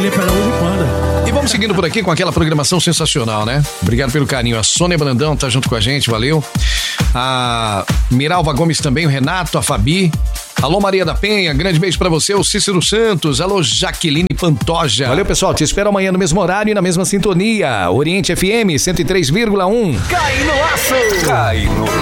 ele pela de quando. E vamos seguindo por aqui com aquela programação sensacional, né? Obrigado pelo carinho. A Sônia Brandão tá junto com a gente, valeu. A Miralva Gomes também, o Renato, a Fabi. Alô, Maria da Penha, grande beijo pra você, o Cícero Santos. Alô, Jaqueline Pantoja. Valeu, pessoal, te espero amanhã no mesmo horário e na mesma sintonia. Oriente FM 103,1. Cai no aço! Cai no